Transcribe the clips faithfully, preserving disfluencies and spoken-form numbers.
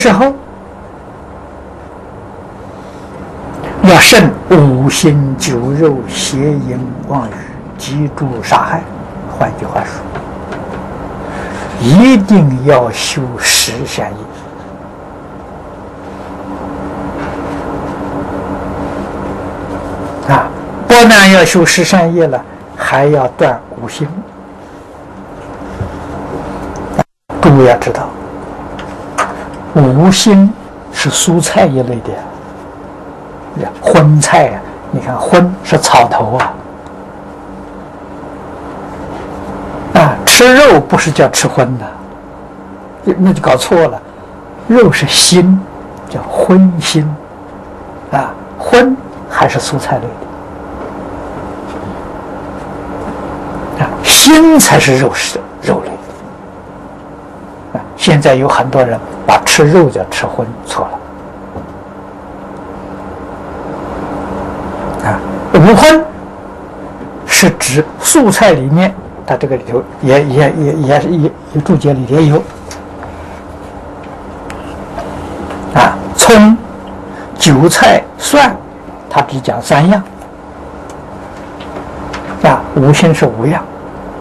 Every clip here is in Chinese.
之后要慎五心酒肉邪淫妄语嫉妒杀害。换句话说，一定要修十善业。啊，不但要修十善业了，还要断五心。诸位要知道，五心是蔬菜一类的，荤菜啊，你看荤是草头啊，啊，吃肉不是叫吃荤的，那就搞错了，肉是心，叫荤心，啊，荤还是蔬菜类的，啊，心才是肉食肉类的。现在有很多人把吃肉叫吃荤，错了。啊，五荤是指素菜里面，它这个里头也也也也是也也注解里也有。啊，葱、韭菜、蒜，它只讲三样。啊，五心是五样。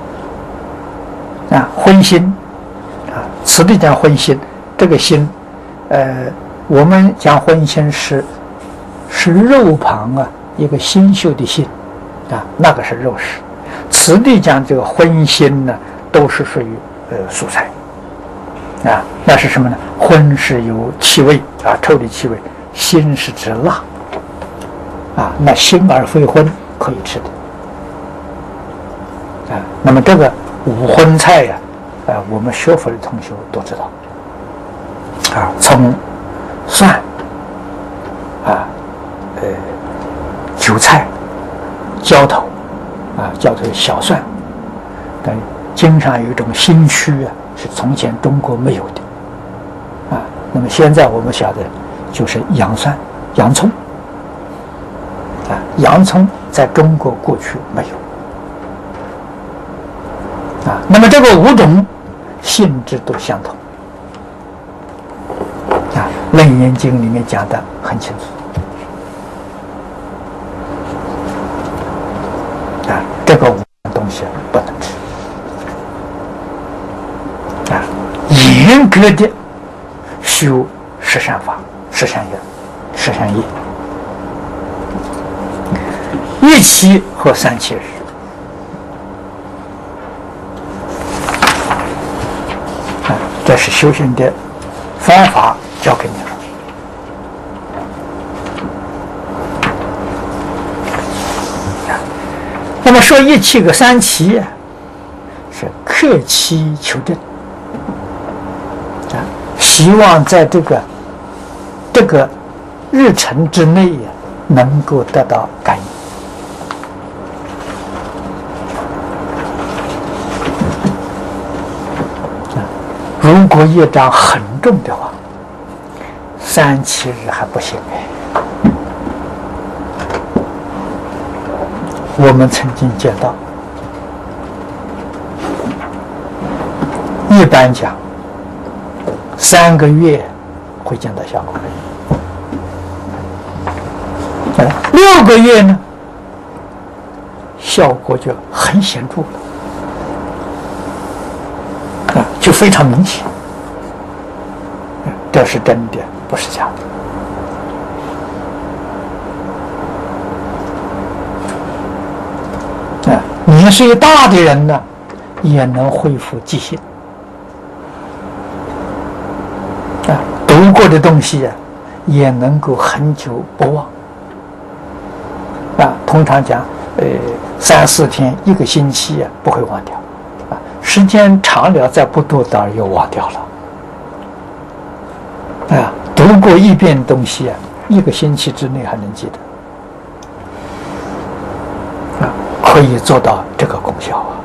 啊，荤心。此地讲荤心，这个心，呃，我们讲荤心是是肉旁啊一个新秀的心，啊，那个是肉食。此地讲这个荤心呢，都是属于呃蔬菜，啊，那是什么呢？荤是有气味啊，臭的气味；心是指辣，啊，那心而非荤可以吃的，啊，那么这个五荤菜呀、啊。啊，我们学佛的同学都知道，啊，葱、蒜，啊，呃，韭菜、椒头，啊，叫做小蒜，但经常有一种新区啊，是从前中国没有的，啊，那么现在我们晓得就是洋蒜、洋葱，啊，洋葱在中国过去没有。啊，那么这个五种性质都相同啊，《楞严经》里面讲的很清楚啊，这个五种东西不能吃啊，严格的修十善法、十善业、十善业，一期和三七日。这是修行的方法，教给你了。那么说一期和三期啊，是克期求证啊，希望在这个这个日程之内呀、啊，能够得到感应。如果业障很重的话，三七日还不行哎。我们曾经见到，一般讲三个月会见到效果，六个月呢，效果就很显著了。啊，就非常明显，这是真的，不是假的。啊，年岁大的人呢，也能恢复记性。啊，读过的东西啊，也能够很久不忘。啊，通常讲，呃，三四天、一个星期啊，不会忘掉。时间长了，再不读，当然又忘掉了。啊，读过一遍东西啊，一个星期之内还能记得，啊，可以做到这个功效啊。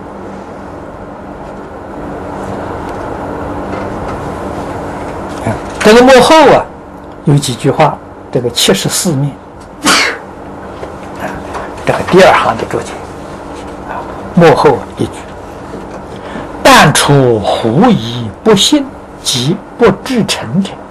啊，这个幕后啊，有几句话，这个七十四面，啊，这个第二行的注解，啊，幕后一句。但处狐疑不信，即不至诚者。